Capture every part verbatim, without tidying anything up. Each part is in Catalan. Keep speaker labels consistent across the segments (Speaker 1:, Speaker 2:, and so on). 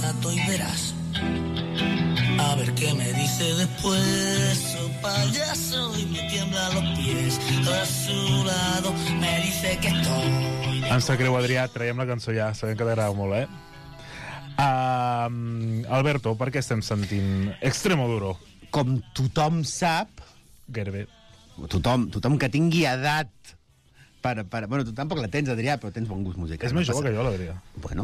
Speaker 1: rato y verás. A ver qué me dice después, oh payaso, y me tiembla los pies. A su lado me dice que estoy...
Speaker 2: Em sap greu, Adrià, traiem la cançó ja, sabem que t'agrada molt, eh? Uh, Alberto, per què estem sentint Extremoduro?
Speaker 3: Com tothom sap,
Speaker 2: Gairebé.
Speaker 3: tothom, tothom que tingui edat per, per, bueno, tu tampoc la tens, Adrià, però tens bon gust musical.
Speaker 2: És més jove que jo, l'Adrià.
Speaker 3: Bueno.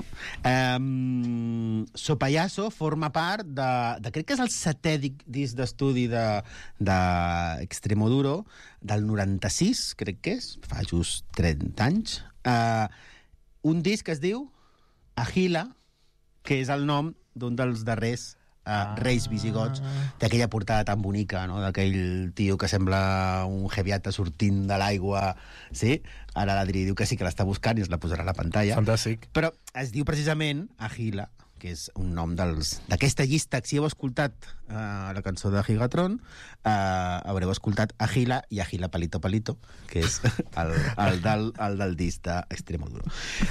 Speaker 3: Um, So Payaso forma part de, de... Crec que és el setè disc d'estudi de, de Extremoduro, del noranta-sis, crec que és, fa just trenta anys. Uh, un disc que es diu Agila, que és el nom d'un dels darrers Uh, reis visigots, d'aquella portada tan bonica, no? D'aquell tio que sembla un Heviata sortint de l'aigua, sí? Ara l'Adri diu que sí, que l'està buscant i es la posarà a la pantalla.
Speaker 2: Fantàstic.
Speaker 3: Però es diu precisament Agila, que és un nom dels d'aquesta llista. Si heu escoltat uh, la cançó de Gigatron, uh, haureu escoltat Agila i Agila Palito Palito, que és el, el, del, el del disc d'Extremoduro.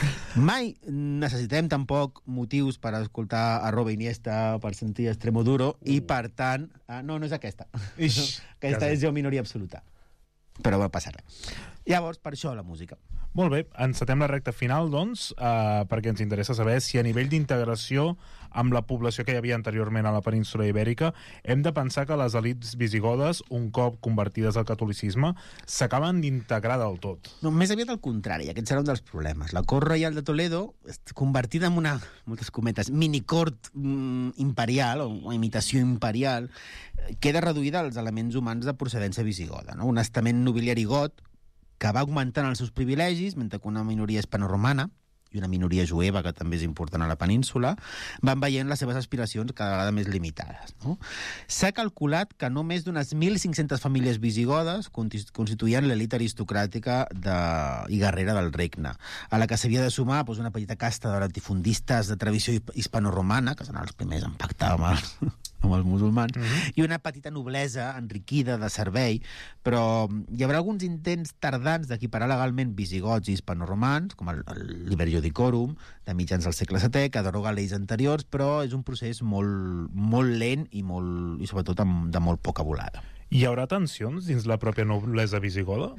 Speaker 3: Mai necessitem tampoc motius per escoltar arroba Iniesta, per sentir Extremoduro, uh. i per tant... Uh, no, no és aquesta.
Speaker 2: Ix,
Speaker 3: aquesta és jo minoria absoluta. Però va passar res. Llavors, per això la música.
Speaker 2: Molt bé, encetem la recta final, doncs, eh, perquè ens interessa saber si a nivell d'integració amb la població que hi havia anteriorment a la península Ibèrica hem de pensar que les elits visigodes, un cop convertides al catolicisme, s'acaben d'integrar del tot.
Speaker 3: No, més aviat al contrari, aquest serà un dels problemes. La cort reial de Toledo, convertida en una, moltes cometes, minicort mm, imperial, o imitació imperial, queda reduïda als elements humans de procedència visigoda, no? Un estament nobiliari got que va augmentant els seus privilegis, mentre que una minoria hispanoromana i una minoria jueva, que també és important a la península, van veient les seves aspiracions cada vegada més limitades, no? S'ha calculat que no més d'unes mil cinc-centes famílies visigodes constituïen l'elit aristocràtica de... i guerrera del regne, a la que s'havia de sumar doncs, una petita casta de latifundistes de tradició hispanoromana, que són els primers en pactar amb els, amb els musulmans, mm-hmm. i una petita noblesa enriquida de servei, però hi haurà alguns intents tardans d'equiparar legalment visigots i hispanoromans, com el, el Liber Iudicorum, de mitjans del segle setè, que deroga lleis anteriors, però és un procés molt, molt lent i, molt, i sobretot amb, de molt poca volada.
Speaker 2: Hi haurà tensions dins la pròpia noblesa visigoda?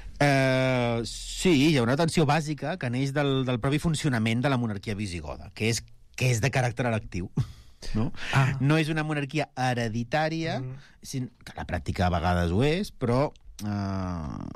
Speaker 3: Eh, sí, hi haurà una tensió bàsica que neix del, del propi funcionament de la monarquia visigoda, que és, que és de caràcter electiu. No? Ah. No és una monarquia hereditària, mm. sin, que a la pràctica a vegades ho és, però eh,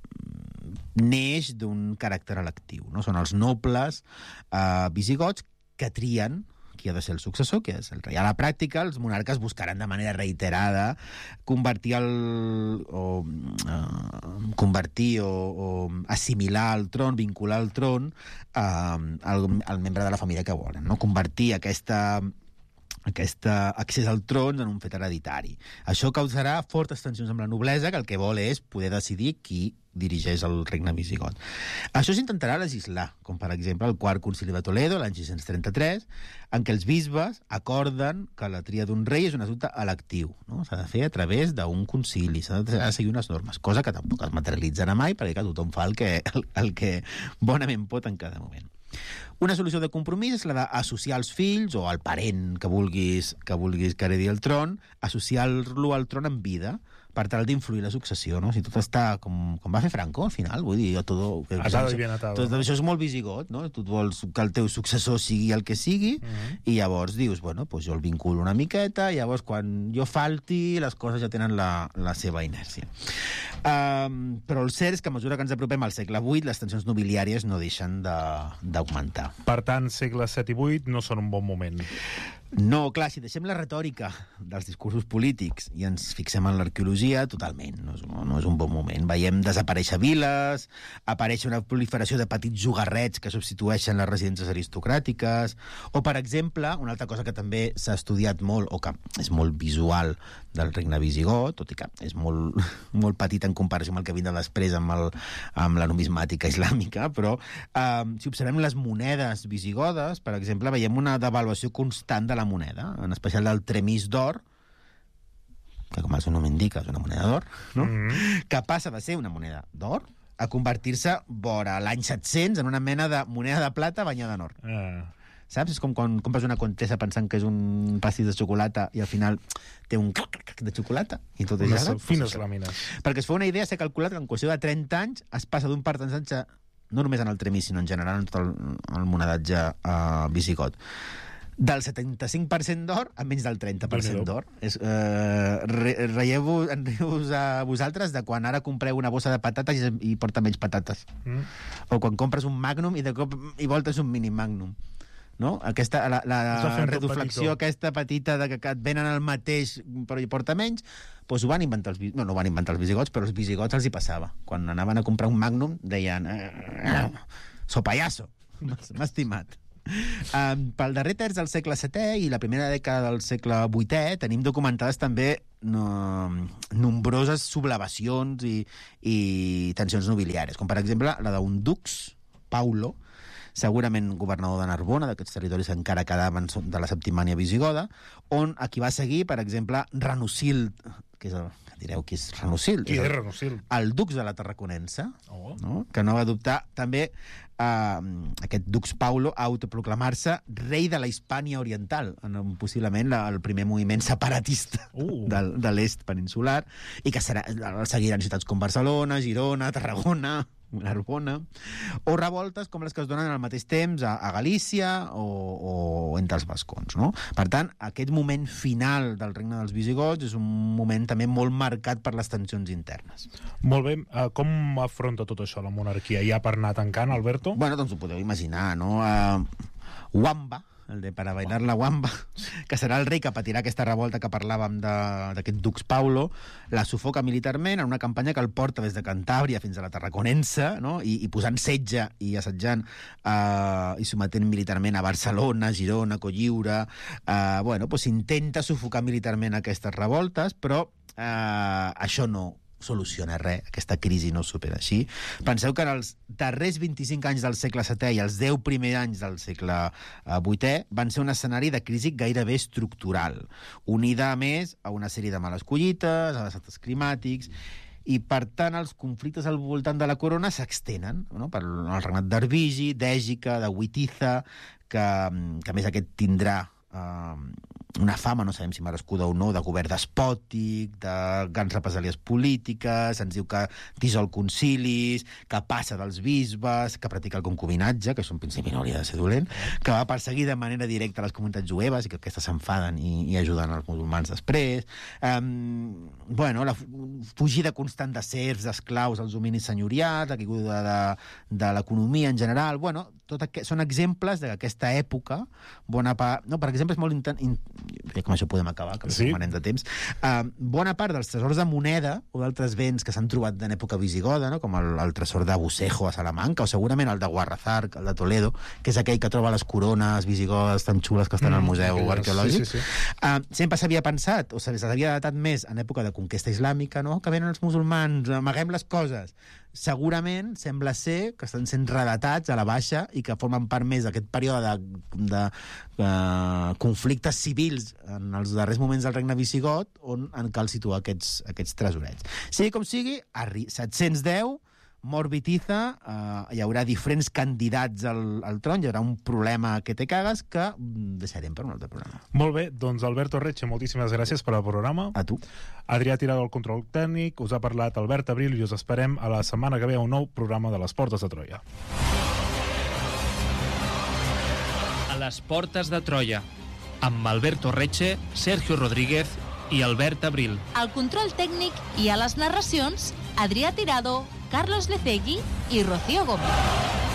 Speaker 3: neix d'un caràcter electiu, no? Són els nobles eh, visigots que trien qui ha de ser el successor, que és el rei. A la pràctica, els monarques buscaran de manera reiterada convertir el... o uh, convertir o, o assimilar el tron, vincular el tron uh, al, al membre de la família que volen, no? Convertir aquesta... aquest accés al tron en un fet hereditari. Això causarà fortes tensions amb la noblesa, que el que vol és poder decidir qui dirigeix el regne visigot. Això s'intentarà legislar, com per exemple el quart concili de Toledo, l'any sis-cents trenta-tres, en què els bisbes acorden que la tria d'un rei és un assumpte electiu, no? S'ha de fer a través d'un concili, s'ha de seguir unes normes, cosa que tampoc es materialitzarà mai, perquè tothom fa el que, el, el que bonament pot en cada moment. Una solució de compromís és la d'associar els fills o el parent que vulguis que vulguis que heredi el tron, associar-lo al tron en vida per tal d'influir la successió, no? Si tot està com, com va fer Franco, al final, vull dir, tot, que,
Speaker 2: atado i bien atado.
Speaker 3: Tot això és molt visigot, no? Tu vols que el teu successor sigui el que sigui, uh-huh. i llavors dius, bueno, pues jo el vinculo una miqueta, i llavors quan jo falti, les coses ja tenen la, la seva inèrcia. Um, però el cert és que a mesura que ens apropem al segle vuit, les tensions nobiliàries no deixen d'augmentar.
Speaker 2: Per tant, segles set i vuit no són un bon moment.
Speaker 3: No, clar, si deixem la retòrica dels discursos polítics i ens fixem en l'arqueologia, totalment, no és, no és un bon moment. Veiem desaparèixer viles, aparèixer una proliferació de petits jugarrets que substitueixen les residències aristocràtiques, o, per exemple, una altra cosa que també s'ha estudiat molt, o que és molt visual del regne visigot, tot i que és molt, molt petit en comparació amb el que vindrà després amb, el, amb la numismàtica islàmica, però eh, si observem les monedes visigodes, per exemple, veiem una devaluació constant de la moneda, en especial del tremís d'or, que com el seu nom indica és una moneda d'or, no? Mm-hmm. Que passa de ser una moneda d'or a convertir-se vora l'any set-cents en una mena de moneda de plata banyada en or. Uh. saps? És com quan compres una Contessa pensant que és un pastís de xocolata i al final té un de xocolata i tot és gelat.
Speaker 2: Fines làmines.
Speaker 3: Perquè es fa una idea, s'ha calculat que en qüestió de trenta anys es passa d'un percentatge, no només en el Tremís, sinó en general en tot el, el monedatge uh, visigot, del setanta-cinc per cent d'or a menys del trenta per cent d'or. És, eh, re, reieu-vos reieu a vosaltres de quan ara compreu una bossa de patates i, i porta menys patates. Mm. O quan compres un Magnum i de cop i volta és un mini Magnum. No? Aquesta, la la reduflexió aquesta petita de que et venen el mateix però hi porta menys, doncs ho van inventar els, no, no ho van inventar els visigots, però els visigots els hi passava. Quan anaven a comprar un Magnum deien eh, so payaso, m'ha estimat. Um, pel darrer terç del segle setè i la primera dècada del segle vuitè tenim documentades també no, nombroses sublevacions i, i tensions nobiliàries, com per exemple la d'un dux, Paulo, segurament governador de Narbona, d'aquests territoris que encara quedaven de la Septimània visigoda, on a qui va seguir, per exemple, Ranusil, que és el, que direu qui és Ranusil?
Speaker 2: Qui és Ranusil?
Speaker 3: El dux de la Tarraconense,
Speaker 2: oh.
Speaker 3: no? Que no va adoptar també Uh, aquest dux Paulo a autoproclamar-se rei de la Hispània Oriental, en possiblement la, el primer moviment separatista uh. del, de l'est peninsular, i que serà, el seguiran ciutats com Barcelona, Girona, Tarragona, Narbona, o revoltes com les que es donen al mateix temps a, a Galícia o, o entre els bascons, no? Per tant, aquest moment final del regne dels visigots és un moment també molt marcat per les tensions internes.
Speaker 2: Molt bé. Uh, com afronta tot això la monarquia? Ja per anar tancant, Alberto?
Speaker 3: Bueno, doncs ho podeu imaginar, no? Uh, Wamba, el de para bailar la Wamba, que serà el rei que patirà aquesta revolta que parlàvem d'aquest dux Paulo, la sufoca militarment en una campanya que el porta des de Cantàbria fins a la Tarraconense, no? I, i posant setge i assetjant eh, i sometent militarment a Barcelona, Girona, Cotlliure. Eh, bueno, doncs intenta sufocar militarment aquestes revoltes, però eh, això no soluciona res, aquesta crisi no supera així. Penseu que en els darrers vint-i-cinc anys del segle setè i els deu primers anys del segle vuitè van ser un escenari de crisi gairebé estructural, unida a més a una sèrie de males collites, a desastres climàtics, i per tant els conflictes al voltant de la corona s'extenen, no? Per el regnat d'Arbigi, d'Ègica, de Witiza, que, que a més aquest tindrà Uh, una fama, no sabem si merescuda o no, de govern despòtic, de grans represàlies polítiques, ens diu que dissol concilis, que passa dels bisbes, que practica el concubinatge, que això en principi no hauria de ser dolent, que va perseguir de manera directa les comunitats jueves i que aquestes s'enfaden i, i ajuden els musulmans després. Um, bueno, la fugida constant de serfs, d'esclaus als dominis senyorials, la caiguda de, de l'economia en general. Bueno, tot aquest, són exemples d'aquesta època, bona part... No, per exemple, és molt intent... In... Com això podem acabar, que sí? Manem de temps. Uh, bona part dels tresors de moneda o d'altres béns que s'han trobat en època visigoda, no? Com el, el tresor de Bucejo a Salamanca, o segurament el de Guarrazar, el de Toledo, que és aquell que troba les corones visigodes tan xules que estan mm, al Museu okay, Arqueològic. Sí, sí, sí. Uh, sempre s'havia pensat, o s'havia datat més en època de conquesta islàmica, no? Que venen els musulmans, amaguem les coses. Segurament sembla ser que estan sent redatats a la baixa i que formen part més d'aquest període de, de uh, conflictes civils en els darrers moments del regne visigot on en cal situar aquests, aquests tresorets. Sigui com sigui, set-cents deu, mor Witiza, uh, hi haurà diferents candidats al, al tron, hi haurà un problema que te cagues que deixarem per un altre programa.
Speaker 2: Molt bé, doncs Alberto Reche, moltíssimes gràcies per al programa.
Speaker 3: A tu.
Speaker 2: Adrià Tirado al control tècnic, us ha parlat Albert Abril i us esperem a la setmana que ve a un nou programa de Les Portes de Troia.
Speaker 4: A Les Portes de Troia, amb Alberto Reche, Sergio Rodríguez i Albert Abril.
Speaker 5: Al control tècnic i a les narracions, Adrià Tirado, Carlos Lecegui i Rocío Gómez.